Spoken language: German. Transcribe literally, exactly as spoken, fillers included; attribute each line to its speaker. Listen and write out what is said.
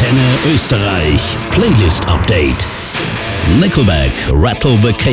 Speaker 1: Antenne Österreich Playlist Update. Nickelback Rattle the Cage.